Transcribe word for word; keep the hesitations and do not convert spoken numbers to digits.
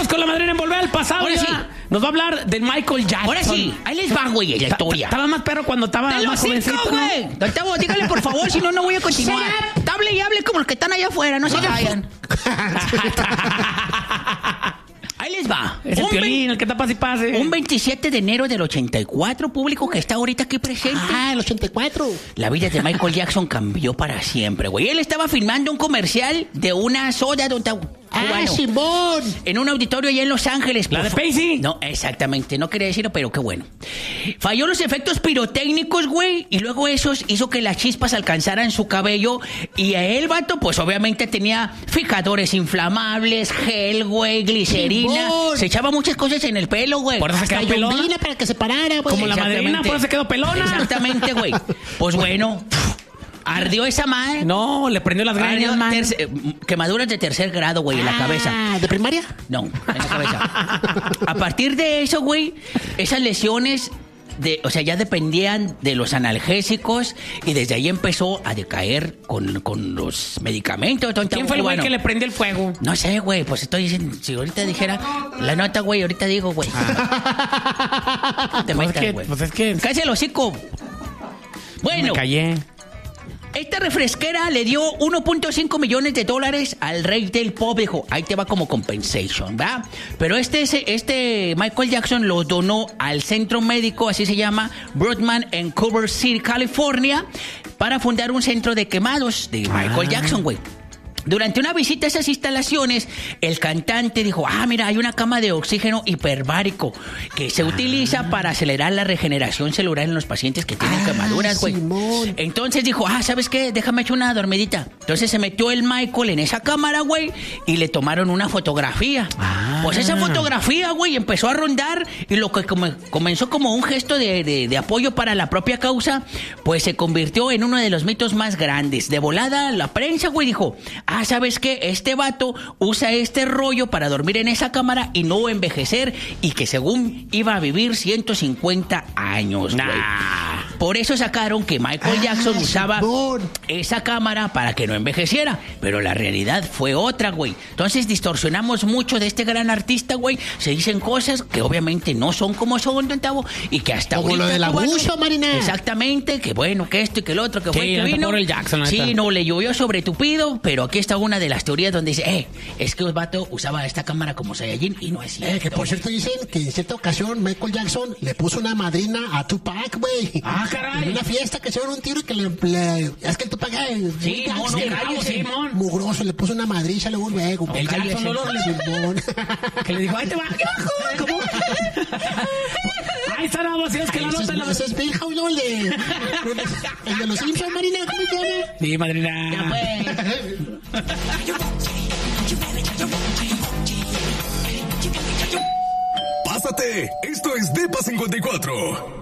Vamos con la madrina en Volver al Pasado. Ahora ya. sí. Nos va a hablar de Michael Jackson. Ahora sí, ahí les va, güey, la historia. Estaba más perro cuando estaba ¡De los más cinco, jovencito, ¿no? güey! Don Tavo, dígale por favor, si no, no voy a continuar. Hable y hable como los que están allá afuera, no se vayan. Ahí les va. Es el Un Piolín, ve- el que está pase y pase. Un veintisiete de enero del ochenta y cuatro, público que está ahorita aquí presente. Ah, el ochenta y cuatro. La vida de Michael Jackson cambió para siempre, güey. Él estaba filmando un comercial de una soda, don Tavo. Ah, cubano, Simón. en un auditorio allá en Los Ángeles. ¿La por de fa- Pacey? No, exactamente. No quería decirlo, pero qué bueno. Falló los efectos pirotécnicos, güey. Y luego esos hizo que las chispas alcanzaran su cabello. Y a él, vato, pues obviamente tenía fijadores inflamables, gel, güey, glicerina. Simón. Se echaba muchas cosas en el pelo, güey. Por eso se Hasta quedó pelona. yombina para que se parara, güey. Como la madrina, Exactamente. por eso se quedó pelona. Exactamente, güey. Pues bueno, ardió esa madre. No, le prendió las greñas, Ardió man. terce- eh, quemaduras de tercer grado, güey, en la cabeza. Ah, ¿de primaria? No, en la cabeza. A partir de eso, güey, esas lesiones, de, o sea, ya dependían de los analgésicos y desde ahí empezó a decaer con, con los medicamentos. Don ¿Quién fue el güey Cubano. que le prendió el fuego? No sé, güey, pues estoy diciendo, si ahorita dijera la nota, güey, ahorita digo, güey. Te Pues es metas, que, güey. pues es que Cállate el hocico. Bueno, me callé. esta refresquera le dio uno punto cinco millones de dólares al rey del pop, dijo, ahí te va como compensation, ¿va? Pero este, ese- este Michael Jackson lo donó al centro médico, así se llama, Broadman en Culver City, California, para fundar un centro de quemados de Michael Ah. Jackson, güey. Durante una visita a esas instalaciones, el cantante dijo, ah, mira, hay una cama de oxígeno hiperbárico que se utiliza para acelerar la regeneración celular en los pacientes que tienen Ah, quemaduras, güey. Simón. Entonces dijo, ah, ¿sabes qué? Déjame echar una dormidita. Entonces se metió el Michael en esa cámara, güey, y le tomaron una fotografía. Ah. Pues esa fotografía, güey, empezó a rondar y lo que come- comenzó como un gesto de, de- de apoyo para la propia causa, pues se convirtió en uno de los mitos más grandes. De volada, la prensa, güey, dijo, ah, ¿sabes qué? Este vato usa este rollo para dormir en esa cámara y no envejecer y que según iba a vivir ciento cincuenta años, güey. Nah. Por eso sacaron que Michael Ah, Jackson usaba Simón. esa cámara para que no envejeciera. Pero la realidad fue otra, güey. Entonces distorsionamos mucho de este gran artista, güey. Se dicen cosas que obviamente no son como son, don Tavo, y que hasta Como ahorita... lo del cubano- abuso, Marina. Exactamente, que bueno, que esto y que el otro, que Sí, fue que neta, vino. pobre el Jackson, la sí, neta. no, le llovió sobre tupido, pero aquí está una de las teorías donde dice, eh, es que el vato usaba esta cámara como Saiyajin y no es cierto. Eh, que por cierto dicen que en cierta ocasión Michael Jackson le puso una madrina a Tupac, güey. Ah, caray. En una fiesta que se dieron un tiro y que le... le- es que el Tupac... eh, Sí, no, no, gangster, cállese, Simón. mugroso, le puso una madriza luego luego. El Jackson no lo- Simón. Que le dijo, ahí te va. ¿Cómo? Ahí está, no, si es que la Ese nota es, la... ese es Bill Howe, ¿no? El de, el de los Simpsons, Marina, ¿cómo se llama? Sí, madrina. Ya, pues. Pásate, esto es Depa cincuenta y cuatro.